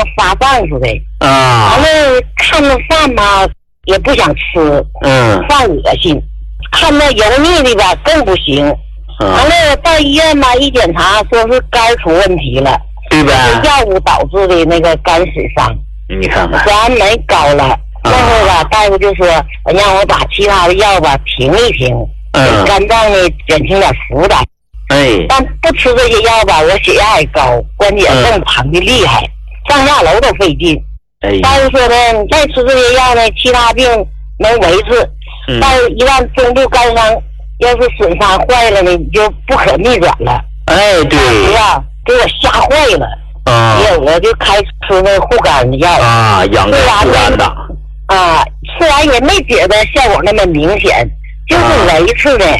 发胀似的。 啊。 完了看着饭吧也不想吃，饭恶心，看到油腻的吧更不行。完了到医院吧一检查，说是肝出问题了， 对吧？ 是药物导致的那个肝损伤。 你看看， 咱没高了。那会儿吧，大夫就说让我把其他的药吧停一停，给肝脏呢减轻点负担。但不吃这些药吧，我血压也高，关节更疼的厉害，上下楼都费劲。大夫说呢，你再吃这些药呢，其他病能维持，但是一旦中度肝伤，要是损伤坏了呢，你就不可逆转了。 对呀，给我吓坏了。我就开始吃那护肝的药养肝护肝的。 吃完也没觉得效果那么明显，就是维持的。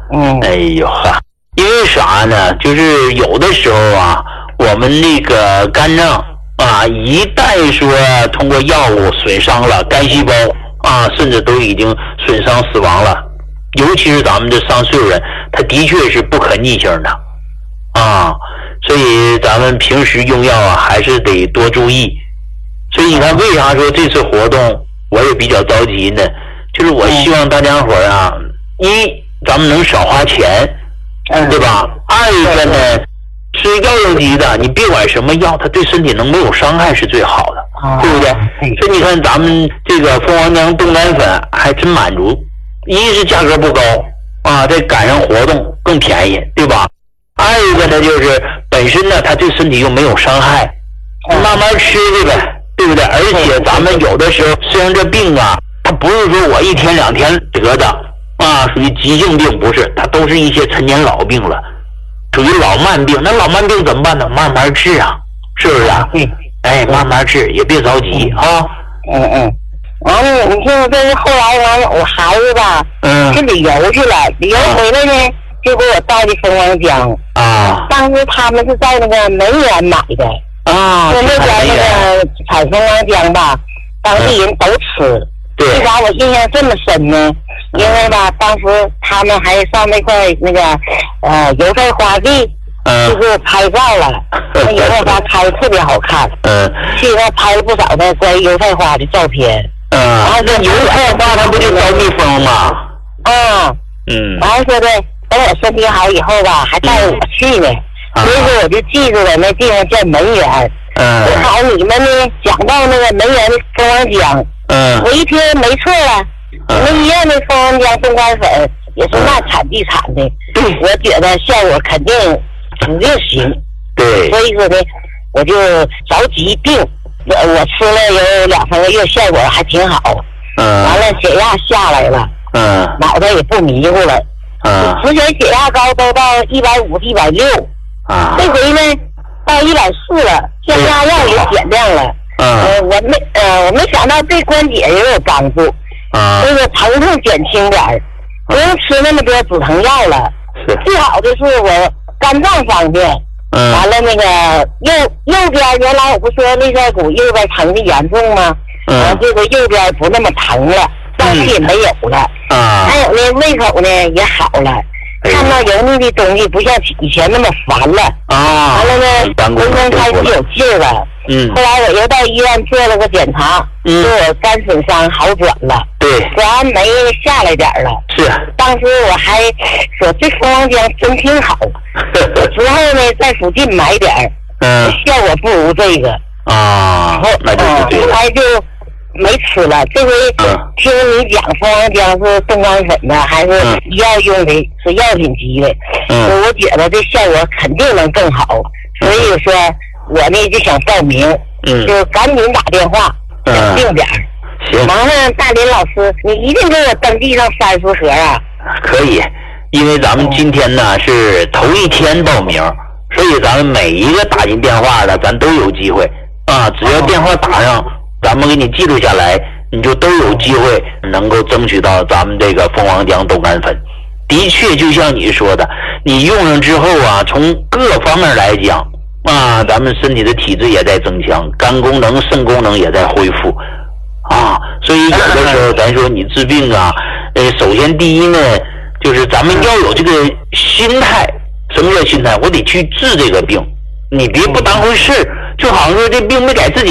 因为啥呢？就是有的时候啊，我们那个肝脏一旦说通过药物损伤了肝细胞甚至都已经损伤死亡了，尤其是咱们这上岁数人，它的确是不可逆性的所以咱们平时用药还是得多注意。所以你看，为啥说这次活动我也比较着急呢？就是我希望大家伙一咱们能少花钱，对吧？二一个呢，吃药用级的，你别管什么药，它对身体能没有伤害是最好的，对不对？所以你看咱们这个蜂王浆冻肝粉还真满足，一是价格不高再赶上活动更便宜，对吧？二一个呢，就是本身呢它对身体又没有伤害，慢慢吃去呗，对不对？而且咱们有的时候虽然这病它不是说我一天两天得的属于急性病，不是，它都是一些陈年老病了，属于老慢病。那老慢病怎么办呢？慢慢治是不是慢慢治，也别着急完了，你听这是后来我孩子吧去旅游去了，旅游回来呢就给我带的蜂王浆当时他们是在那个梅园买的说那边那个产蜂王浆吧，当地人都吃。为啥我印象这么深呢？因为吧，当时他们还上那块那个油菜花地，就是拍照了。那油菜花开的特别好看，去那拍了不少的关于油菜花的照片。然后这油菜花它不就招蜜蜂吗？ 完了说的等我身体好以后吧，还带我去呢。所以说我就记住了那地方叫梅园。正好你们呢讲到那个梅园的蜂王浆。我一听没错了，我们医院的蜂王浆冻肝粉也是那产地产的，我觉得效果肯定指定行。所以说呢，我就着急定，我吃了有2-3个月，效果还挺好。完了血压下来了，脑袋也不迷糊了。之前血压高都到150、160，这回呢到140了，降压药也减量了。我没想到对关节也有帮助，这个疼痛减轻点儿，不用吃那么多止疼药了。最好的是我肝脏方面，完了那个右边原来我不说内塞骨右边疼的严重吗？这个右边不那么疼了，胀气也没有了。还有呢胃口呢也好了，看到油腻的东西不像以前那么烦了。完了呢浑身开始有劲儿了。后来我又到医院做了个检查，说我肝损伤好转了，果然酶下来点了。当时我还说这蜂王浆真挺好，之后呢在附近买点效果不如这个那就是对了。 后来就没吃了。这回听你讲蜂王浆是冻肝粉的，还是医药用的，是药品级的，我觉得这效果肯定能更好。所以说我呢就想报名，就赶紧打电话想定点。麻烦大林老师，你一定给我登记上30盒可以，因为咱们今天呢是头一天报名，所以咱们每一个打进电话的咱都有机会只要电话打上，咱们给你记录下来，你就都有机会能够争取到咱们这个蜂王浆冻肝粉。的确就像你说的，你用上之后从各方面来讲咱们身体的体质也在增强，肝功能肾功能也在恢复所以有的时候咱说你治病首先第一呢就是咱们要有这个心态。什么叫心态？我得去治这个病，你别不当回事，就好像说这病没改自己